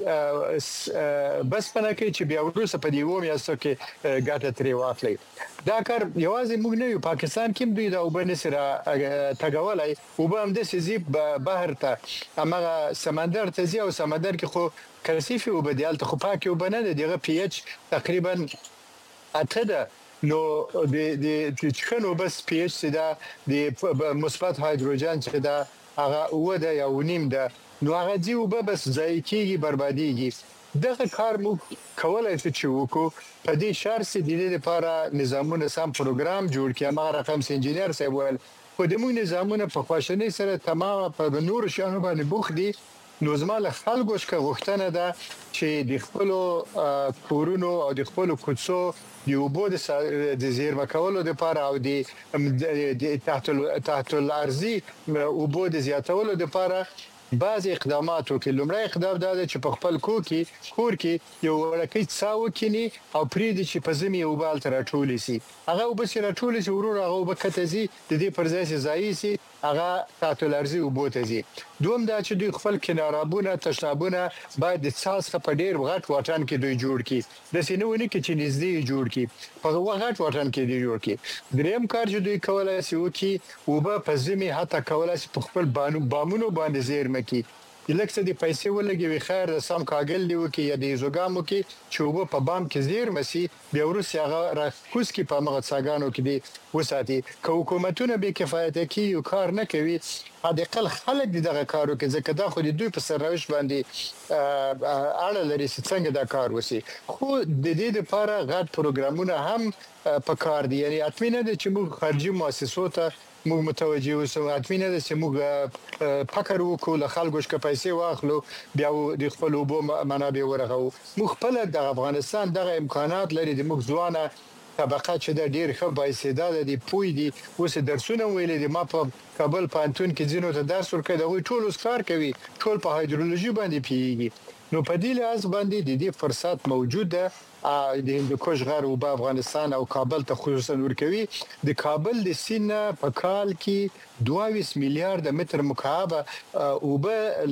بس پنه کې چې بیا ورسره په دیوم یا سکه ګټه تری واخلي دا کار یوازې موږ نه یو پاکستان کې دوی دا وبنه سره تګولای وبه هم د سيزي بحر ته امغه سمندر ته زی او سمندر کې خو کثیفي وبدیال ته خو پاکي وبنه دغه پی ایچ تقریبا اته نو د چخنو بس پی ایچ دا د مثبت هایدروجن چې دا هغه وده یا ونیم ده نو هغه دی وب بس ځای کیږي بربادیږي دغه کار مو کولای شي چې وکړو په دې شهر سي د دې لپاره نظامونه سم پروګرام جوړ کړي ما رقم انجینر صاحب ول خو د مو نظامونه په خواشنۍ سره تمام په نور شانو باندې بوخ دي نو زماله خلکو څخه غوښتنه ده چې د خپل کورونو او د خپل کوڅو د وبو د زیرمه کولو لپاره او د تحت الارضي وبو د زیاتولو لپاره بعض اقدامات وکړي لومړی اقدام دا چې په خپل کور کې یو ورکه څاو کینی او پریدي چې په زمي او بال تر ټولې سي هغه وبسره ټولې سي ورور هغه وبکته سي د دې پر ځای ځای سي هغه تاسو لارزي وبوته سي دوم دا چې دوی خپل کنارابونه تشنابونه باید د ساس په ډیر غټ واټن کې دوی جوړ کړي د سینونه کې چې نږدې جوړ کړي په غټ واټن کې دوی جوړ کړي دریم کار چې دوی کولای شي وکړي وبه په زمي حتی کولای شي په خپل بامونو باندې زیرمه کې لکه د پیسې ولګي خیر د سم کاګل دی وکي یا د زوګامو کې چې وبو په بام کې زیر مسی بیا ورسې هغه راکوس کې په مغه څاګانو کې دی وساتي که حکومتونه به کفایت کوي او کار نه کوي حداقل خلک دغه کارو کې ځکه دا خو د دوی په سروش باندې اړه لري چې څنګه دا کار وسی خو د دې لپاره غټ پروګرامونه هم په کار دي یعنی اټمینه د چې موږ خارجي مؤسسو ته موږ متوجي اوسو اټمینه د چې موږ فکر وکړو له خلکو څخه پیسې واخلو بیا د خپل وبو منابع ورغو موږ خپل د افغانستان دغه امکانات لري د موږ ځوانه طبقه چې د ډیر ښه بایسیداله دي پوی دي اوس درسونه ویلې دي ما په کابل پانتون کې ځینو ته درس ورکړی دا ټول اوس کار کوي ټول په هایدرولوژي باندې پیږي نو په دې لحاظ باندې د دې فرصت موجود ده د هندوکش غر او په افغانستان او کابل ته خصوصا ورکوي د کابل د سینه په کال کې 22 میلیارډ متر مکعب او به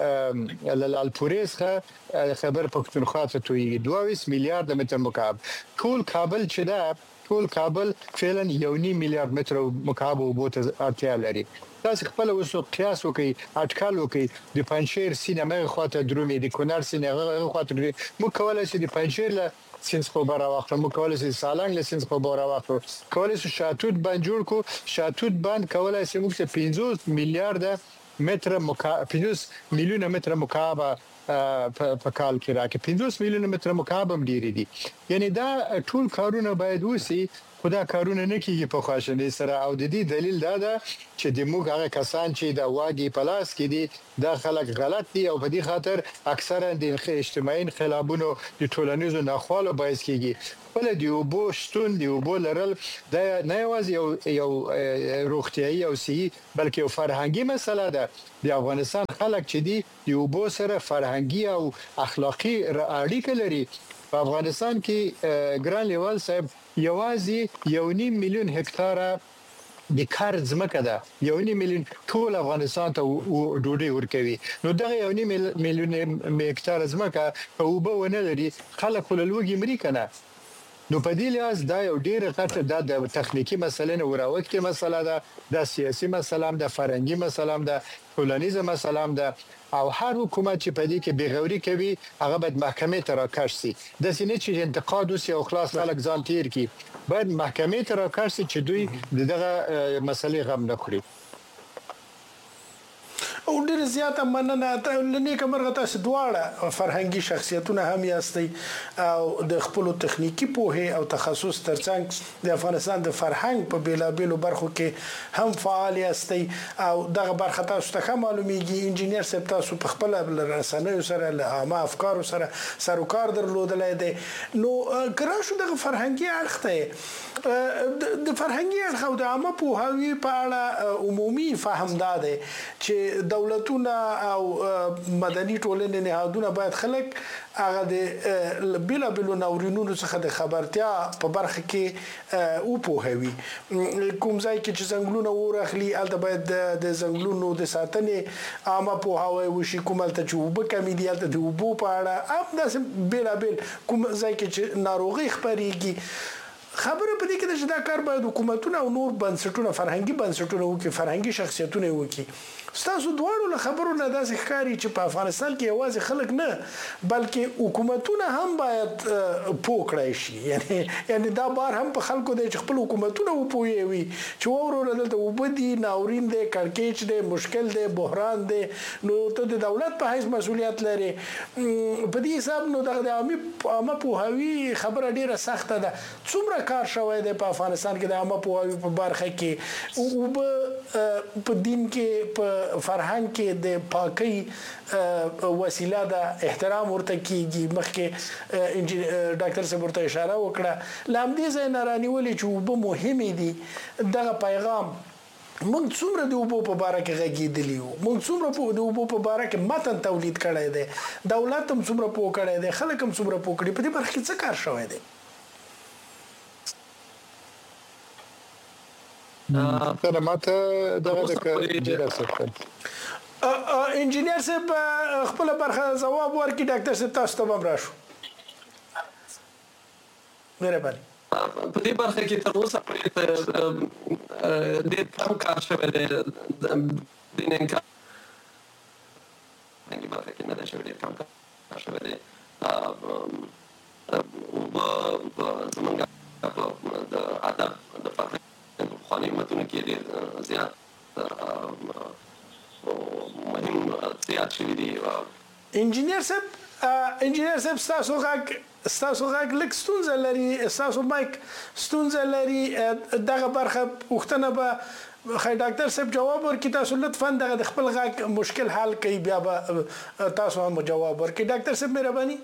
ل الپوریسه خبر پښتونخوا ته توي 22 میلیارډ متر مکعب ټول کابل چې دا ټول کابل فعلا 1.5 میلیارډ متر مکعب او بوته اړتیا لري تاسو خپل وسو قیاس وکي اټکل وکي د پنځیر سینما خواته درومي د کونړ سینما خواته مو کولای شي د پنځیر له سینس خو بار واخله مو کولای شي سالنګ له سینس خو بار واخله کولای شي شاتوت باندې جوړ کو شاتوت باندې کولای شي موږ 50 میلیارډ متر مکعب 50 میلیون متر مکعب په کال کې راکې 50 میلیون متر مکعب هم ډیر دي. یعنی دا ټول کارونه باید وسی، خدا کارونه نه کیږي په خواشنۍ سره. او د دې دلیل دا ده چې د موږ هغه کسان چې د واګي پلاس کې دي دا خلک غلط دي، او په دې خاطر اکثرا د اجتماعي انقلابونو د ټولنیزو ناخوالو باعث کیږي. بل د اوبو شتون، د اوبو لرل دا نه یوازې یو روغتیايي او صحي بلکې یو فرهنګي مسله ده. د افغانستان خلک چې دي د اوبو سره فرهنګي او اخلاقی اړیکه لري. په افغانستان کې ګران لیوال صاحب یوازې 1.5 میلیون هکتار د کار ځمکه ده، 1.5 میلیون ټول افغانستان ته ډوډۍ ورکوي. نو دغه 1.5 میلیون هکتار ځمکه په اوبه ونه لري، خلک له لوږې مري کنه. نو په دې لحاظ دا یو ډیر غټه د تخنیکی مسله نه وراوښتي مسله ده، د سیاسي مسله ده، فرهنګي مسله ده، ټولنیزه مسله ده. او هر حکومت چې په دې کې بیغوري کوي هغه باید محکمې ته راکش شي. د سینې چې انتقاد وسی او خلاص خلک ځان تیر کی، باید محکمې ته راکش شي چې دوی دغه مسلې غم نه کړي. او ډیر زیاته مننه. لنیکه مرغه تاسو دواړه فرهنګي شخصیتونه هم یاستئ او د خپل تخنیکی پوهه او تخصص ترڅنګ د افغانستان د فرهنګ په بیلابیلو برخو کې هم فعال یاستئ او دغه برخه تاسو ته معلومیږي. انجینیر صاحب تاسو په خپل رسنیو سره له عامه افکارو سره سروکار درلودلای دی. نو کرا شو دغه فرهنګي اړخ ته د فرهنګي اړخ او د عامه پوهاوی په اړه عمومي فهم داده چې دولتونه او مدني ټولنې نهادونه باید خلک هغه د بیلابیلو ناورینونو څخه د خبرتیا په برخه کې او پوهوي. کوم ځای کې چې ځنګلونه ورخلي الته باید د ځنګلونو د ساتنې عامه پوهاوی وشي. کوملته چې وب کمی دی الته د وبو په اړه اب داسې بیلابیل کوم ځای کې چې ناروغي خبريږي. خبره په دې کې چې دا کار باید حکومتونه او نور بنسټونه فرهنګي بنسټونه وکړي، فرهنګي شخصیتونه وکړي. ستاسو دواړو له خبرو نه داسې ښکاري چې په افغانستان کې یوازې خلک نه بلکې حکومتونه هم باید پوه کړای شي. یعنی دا بار هم په خلکو دی چې خپل حکومتونه وپوهوي چې وروره دلته وبدي ناورین دی، کړکېچ دی، مشکل دی، بحران دی، نو ته د دولت په حیث مسؤلیت لري. په دې حساب نو دغه عامه پوهاوی خبره ډیره سخته ده. څومره کار شوی دی په افغانستان کې د عامه پوهاوی په برخه کې او په دین کې په فرهنګ کې د پاکي وسیله ده، احترام ورته کیږي. مخکې انجینیر ډاکټر صاحب ورته اشاره وکړه لام دې ځای نه رانیولې چې وب مهمه دي. دغه پیغام موږ څومره د وبو په باره کې غږیدلی وو، موږ څومره د وبو په باره کې متن تولید کړی دی، دولت هم څومره پوه کړی دی، خلک هم څومره پوه کړي. په دې برخه کې څه کار شوی دی؟ تر ماته دغه انجینیر صاحب خپل برخه جواب ورکړي. ډاکټر صاحب تاسو ته هم راشو. مهرباني. په دې برخه کې تر اوسه پورې ډېر کم کار شوی دی. د نن کار په برخه کې نه دی شوی، ډېر کم کار شوی دی. زمونږ د ادب د فرهنګ خاني متونه کې ډېر زیات مهم زیات شوي دي. انجینیر صاحب ستاسو غږ لږ ستونزه لري، ستاسو مایک ستونزه لري. دغه برخه پوښتنه به خیر ډاکټر صاحب جواب ورکړي. تاسو لطفا دغه د خپل غږ مشکل حل کړئ، بیا به تاسو هم جواب ورکړي. ډاکټر صاحب مهرباني.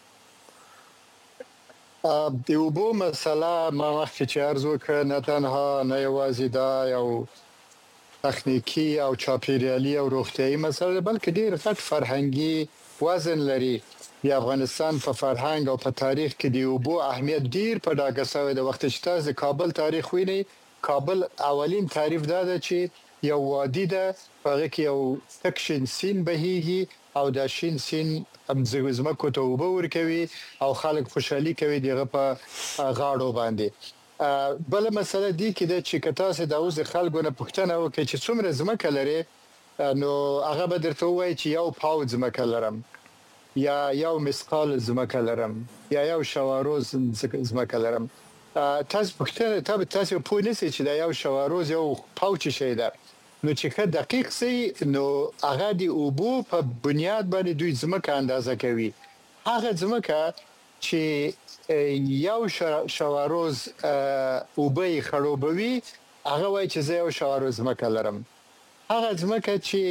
د اوبو مسله ما مخکې چې عرض وکړ نه تنها نه یوازې دا یو تخنیکی او چاپیریالي او روغتیايي مسله بلکې ډېر غټ فرهنګي وزن لري. د افغانستان په فرهنګ او په تاریخ کې د اوبو اهمیت ډېر په ډاګه شوی دی. وخت چې تاسو کابل تاریخ وینئ، کابل اولین تعریف دا ده چې یو وادي ده، هغه کې یو تک شین سیند بهیږي او دا شین سیند زمکو ته اوبه ورکوي او خلک خوشحالي کوي دغه په غاړو باندې. بل مسله دی کې د چې کتاسه د اوس خلکو نه پوښتنه وکړي چې څومره زمکه لري، نو هغه به درته وایي چې یو پاو زمکه لرم، یا یو مسقال زمکه لرم، یا یو شواروز زمکه لرم. تاسو پوښتنه تاسو په نسې چې دا یو شواروز یو پاو چې شي ده. نو چې ښه دقیق سي نو هغه د اوبو په بنیاد باندې دوی ځمکه اندازه کوي هغه ځمکه چې یو شواروز اوبه خړوبوي هغه وایي چې زه یو شواروز ځمکه لرم هغه ځمکه چې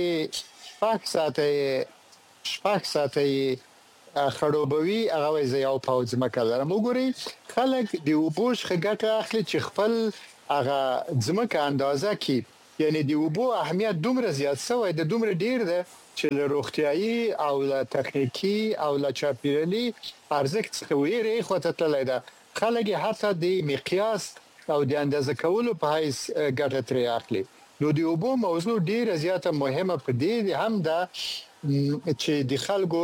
شپږ ساعته خړوبوي هغه وایي زه یو پاو ځمکه لرم وګورئ خلک د اوبو څخه ګټه اخلي چې خپل هغه ځمکه اندازه کوي یعنی د اوبو اهمیت دومره زیات شوی د دومره ډیر ده چې له روغتيایي او له تخنیکی او له چاپیریالي ارزښت څخه ویری خواته تللی ده خلک حتی د مقیاس او د اندازه کولو په حیث ګټه ترې اخلي نو د اوبو موضوع ډیره زیاته مهمه په دې هم ده چې د خلکو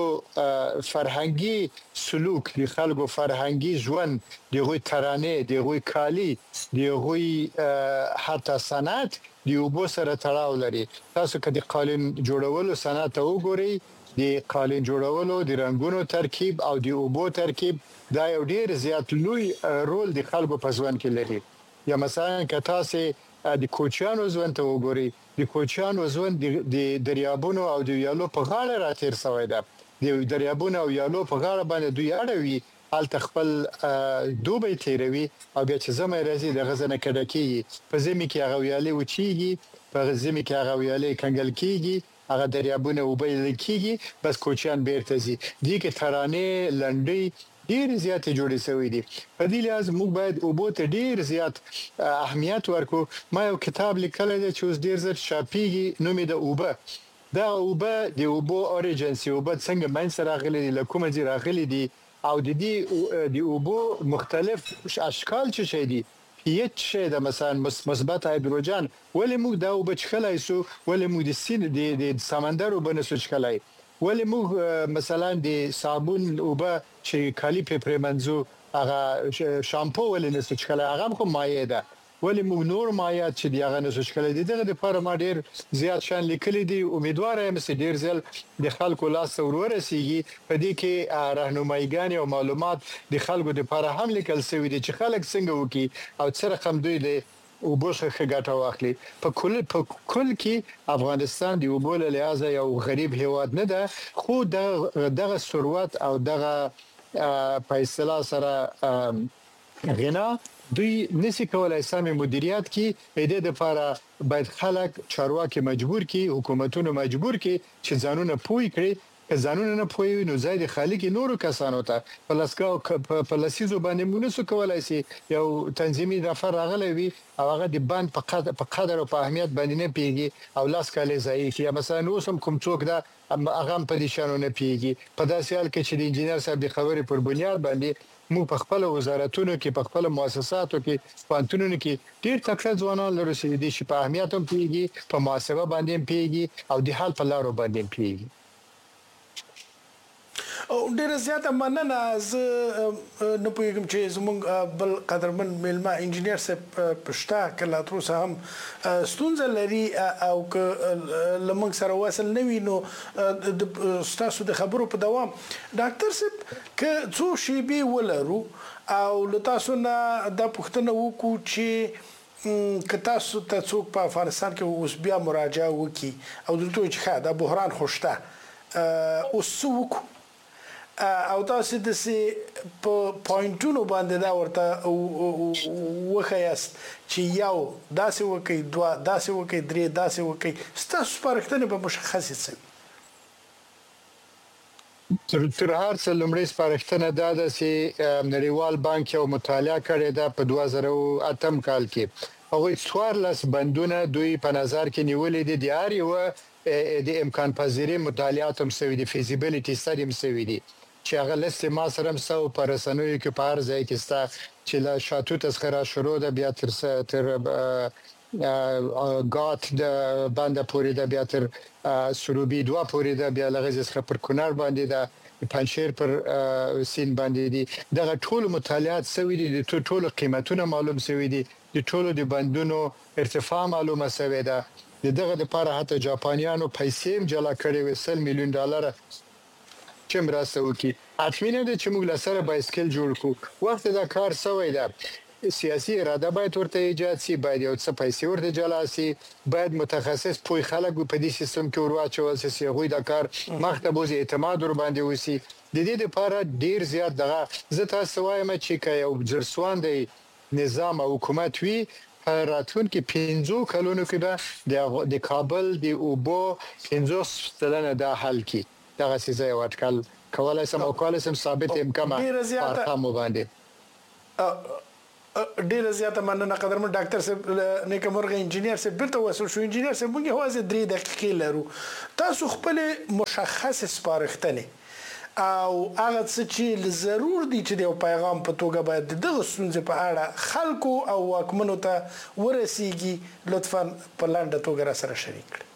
فرهنګي سلوک د خلکو فرهنګي ژوند دغه ترانه دغه کالی دغه حتی صنعت د اوبو سره تړاو لري تاسو کله قالین جوړولو صنعت وګورئ د قالین جوړولو د رنگونو ترکیب او د اوبو ترکیب دا یو ډیر زیات لوی رول د خلکو په ژوند کې لري یا مثلا که تاسو د کوچیانو ژوند ته وګورئ د کوچیانو ژوند د دریابونو او د ویالو په غاړه راتیر شوی ده د دریابونو او ویالو په غاړه باندې دوی اړوي ال تخپل دوبه تیروي او بیا چې زمای راځي د غزنه کډه کیږي په زمي کې هغه ویالې وچیږي په زمي کې هغه ویالې کنګل کیږي هغه دریابونه وبې کیږي بس کوچیان بیرته زی دي کې ترانه لنډي ډیر زیات جوړې شوې دي په دې لحاظ موږ باید اوبو ته ډیر زیات اهمیت ورکو ما یو کتاب لیکل دی چې اوس ډیر زر شاپیږي نومې د اوبه دا اوبه د اوبو اوریجنس اوبه څنګه من سره راغلي دي لکه ځای راغلي دي او د دې د اوبو مختلف اشکال څه شي دي هیڅ شی د مثلا مثبت هایدروجن ولې موږ دا اوبه چخلای سو ولې موږ د سین د سمندر وبنسو چخلای ولې موږ مثلا د صابون اوبه چې کالی په پرمنځو هغه شامپو ولې نسو چخلای هغه خو مایع ده ولې موږ نور مایعات چې دیغه نسو چخلای دي دغه لپاره ما ډیر زیات شان لیکلي دي امیدوار یم چې ډیر ځل د خلکو لاس ورسیږي په دې کې راهنمایګان او معلومات د خلکو لپاره هم لیکل شوی دي چې خلک څنګه وکي او څه رقم دوی له اوبو څخه ګټه واخلي په کل کې افغانستان د اوبو له لحاظ یو غریب هیواد نه ده خو دغه ثروت او دغه پیسې سره غنا دوی نسی کولای سمې مدیریت کی د دې لپاره باید خلک چارواکي مجبور کی حکومتونه مجبور کی چې ځانونه پوي کړي که ځانونه نه پوي نو زید خالق نورو کسانو ته پلاسکاو په لاسیزو باندې مونږ کولای شي یو تنظیمي نفر راغلی وي او هغه د باند په قدر او په اهمیت باندې نه پیږي او لاس کالي ځای کی مثلا اوسم کوم څوک دا هغه په دې شانو نه پیږي په داسې حال کې چې د انجنیر صاحب د خبرې پر بنیاد باندې موږ په خپل وزارتونو کې په خپل مؤسساتو کې پانتونونو کې ډیر تکړه ځوانان لري چې د شي په اهمیت هم پیږي په محاسبه باندې پیږي او د حل په لارو باندې پیږي او ډیر زیاته مننه زه نه پوهیږم چې زموږ بل قدرمن میلمه انجنیر صاحب پښتا کله تر اوسه هم ستونزه لري او که لمنګ سره وصل نه وي نو تاسو د خبرو په دوام ډاکټر صاحب که څو شیبې ولرو او له تاسو نه د پښتنه وکړو چې که تاسو ته څوک په افغانستان کې اوس بیا مراجعه وکړي او دلته چې ښه دا بحران خوشته اوس څوک او تاسو د سي په پوینټونو باندې دا ورته وخیاست چې یو داسې وکي دوا داسې وکي درې داسې وکي ستاسو سپارښتنه په مشخصه څه تر هر څه لمړی سپارښتنه دا ده چې نړیوال بانک یو مطالعه کړې ده په 2008 کال کې هغه 14 بندونه دوی په نظر کې نیولې دي د هر یو د امکان پذیری مطالعات هم سوي دي فیزیبিলিټی سټډي هم سوي دي چې هغه لسته ما سره هم سو پر رسنوي کې په هر ځای کې ستا چې لا شاتو تسخيره شروع ده بیا تر غات د باندې پورې ده بیا تر سروبي دوا پورې ده بیا لغزه څخه پر کونړ باندې ده پنځیر پر سین باندې دي دغه ټول مطالعات سوي دي د ټولو قیمتونه معلوم سوي دي د ټولو د بندونو ارتفاع معلومه سوي ده دغه لپاره حتی جاپانیانو پیسې جلا کړې و $100 میلیون چې مرسته وکړي اټمینه د چې موږ لسره بایسکل جوړ کو وخت دا کار سوی ده سیاسي اراده باید ورته ایجاد شي، باید یو څه پیسې ورته جلا شي، باید متخصص پوی خلک په دې سیستم کې ورواچول شي، هغوی د کار مخته بوزي، اعتماد ور باندې وسی. د دې لپاره ډیر زیات دغه زه تاسو وایم چې یو جرسواندی نظام او حکومت وي راتلونکي 5 کلونو کې به د کابل د اوبو 50% دا حل کی دغه سیزه وټکل کولای سم او کولای سم ثابت امکانه ارقام باندې ډیر زیاته مننه قدرمن ډاکټر صاحب نیکمرغه انجینیر صاحب بیرته وصل شو. انجینیر صاحب موږ هوازه 3 دقیقې لرو. تاسو خپل مشخص سپارښتنه او هغه څه چې ضرور دي چې د پیغام په توګه باید دغه ستونزې په اړه خلکو او واکمنو ته ورسیږي لطفا په لاندې توګه را سره شریک کړئ.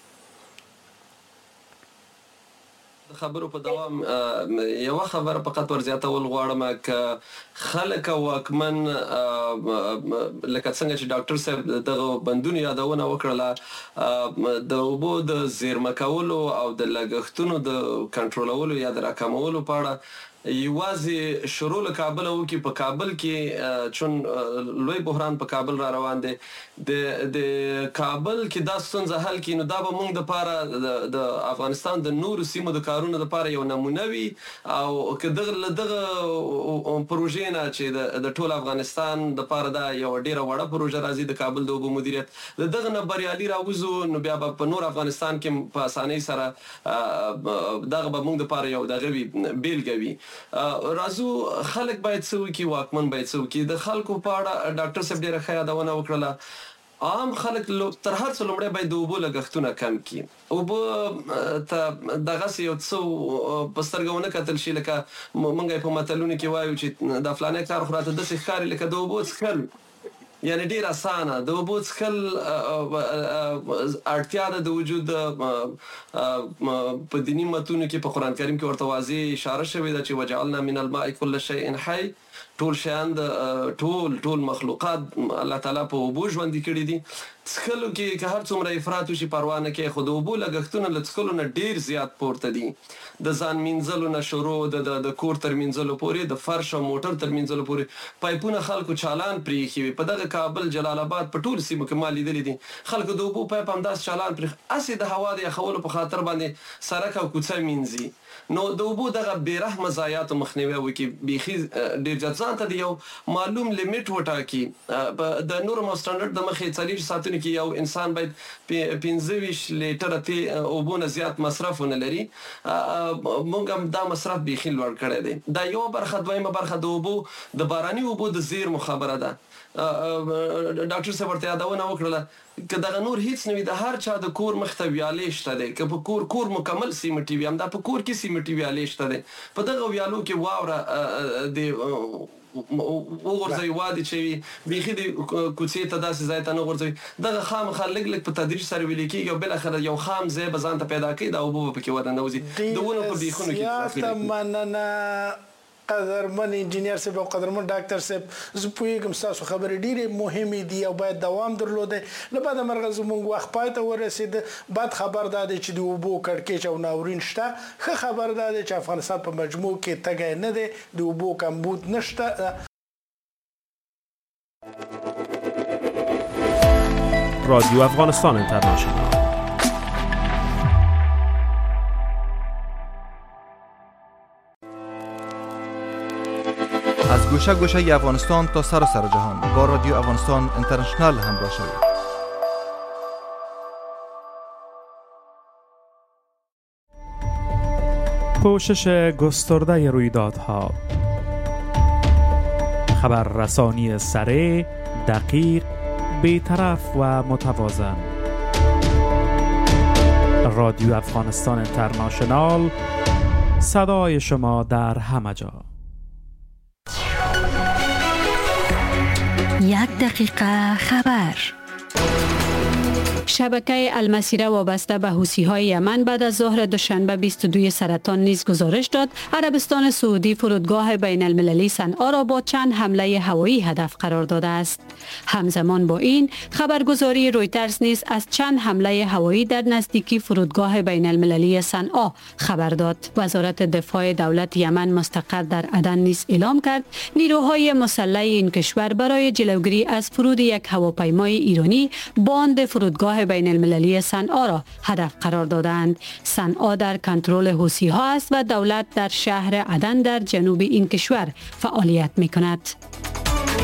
خبرو په دوام یو خبره فقط ورزیاتول غواړم ک خلک واکمن لکه څنګه چې ډاکټر صاحب دغه بندونه یادونه وکړه د اوبو د زیرمه کولو او د لګښتونو د کنټرولولو یا د راکمولو په اړه یوازې شروع له کابل او کې په کابل کې چون لوی بحران په کابل را روان دي د کابل کې دا ستونزه حل کینو دا به موږ د پاره د افغانستان د نور سیمو د کارونو د پاره یو نمونه وي او کدغه پروژې نه چې د ټول افغانستان د پاره دا یو ډیره وړه پروژه راځي د کابل د اوبو مدیریت دغه نه بریالي راوځو نو بیا په نور افغانستان کې په اسانۍ سره دغه به موږ د پاره یو دغه بیلګوي. رازو خلک باید څه وکړي، واکمن باید څه وکړي. د خلکو په اړه ډاکټر صاحب ډیره ښه یادونه وکړه. عام خلک تر هر څه لومړی باید د اوبو لګښتونه کم کړي. اوبه ته دغه یو څه په سترګه ونه کتل شي لکه موږ په متلونو کې وایو چې د فلانه کار خو راته داسې ښکاري لکه د اوبو څښل، یعنی ډیر اسانه. د اوبو څښل اړتیا ده د وجود په دیني متونو کې په قران کریم کې ورته واضح اشاره شوې ده چې وجعلنا من الماء كل شيء حي. ټول شیان د ټول مخلوقات الله تعالی په اوبو ژوند کړي دي. څښلو کې که هر څومره افراط وشي پروا نه کوي، خو د اوبو لګښتونه له څښلو نه ډیر زیات پورته دي. د ځان مینځلو نه شروع د کور تر مینځلو پورې، د فرش او موټر تر مینځلو پورې پایپونه خلکو چالان پریخي وي. په دغه کابل جلال آباد په ټول سیمو کې ما لیدلې دي خلکو د اوبو پایپ همداس چالان پریخي، اسې د هوا د یخولو په خاطر باندې سړک او کوڅه مینځي. نو د اوبو دغه بیرحمه ضایعات مخنیوي وکړي. بیخي ډیر ځان ته یو معلوم لیمټ وټاکي. د نورم او سټانډرډ د مخې 40 ساعتونو کې یو انسان باید 25 لیټره ته اوبو نه زیات مصرف ونه لري. موږ هم دا مصرف بیخي لوړ کړی دی. دا یو برخه. دویمه برخه د اوبو د باراني اوبو د زیرمو خبره ده. ډاکټر صاحب ورته یادونه وکړه که دغه نور هیڅ نه وي د هر چا د کور مخته ویالې شته دی، که په کور مکمل سیمټي وي همدا په کور کې سیمټي ویالې شته دی. په دغه ویالو کې واوره د وغورځوي وادي چې بیخي د کوڅې ته داسې ځای ته نه غورځوي. دغه خامخا لږ په تدریج سره ویلې کېږي او بالاخره یو خام ځای به ځان ته پیدا کوي دا اوبه به پکې ورننوځي. د ونو په بیخونو کې مننه قدرمن انجینیر صاحب او قدرمن ډاکټر صاحب. زه پوهیږم ستاسو خبرې ډېرې مهمې دي او باید دوام درلودی. له بده مرغه زموږ وخت پای ته ورسېد. بد خبر دا دی چې د اوبو کړکېچ او ناورین شته. ښه خبر دا دی چې افغانستان په مجموع کې تږی نه دی، د اوبو کمبود نشته. رادیو افغانستان اینترنشنال. از گوشه گوشه افغانستان تا سراسر جهان با رادیو افغانستان اینترنشنال همراه شوید. پوشش گسترده رویدادها، خبررسانی سریع، دقیق، بی‌طرف و متوازن. رادیو افغانستان اینترنشنال، صدای شما در همه جا. 1 دقیقه خبر. شبکه المسیره وابسته به حوثی‌های یمن بعد از ظهر دوشنبه 22 سرطان نیز گزارش داد عربستان سعودی فرودگاه بین المللی صنعا را با چند حمله هوایی هدف قرار داده است. همزمان با این خبرگزاری رویترز نیز از چند حمله هوایی در نزدیکی فرودگاه بین المللی صنعا خبر داد. وزارت دفاع دولت یمن مستقر در عدن نیز اعلام کرد نیروهای مسلح این کشور برای جلوگیری از فرود یک هواپیمای ایرانی باند فرودگاه بین المللی صنعا را هدف قرار دادند. صنعا در کنترل حوثی‌ها است و دولت در شهر عدن در جنوب این کشور فعالیت می‌کند.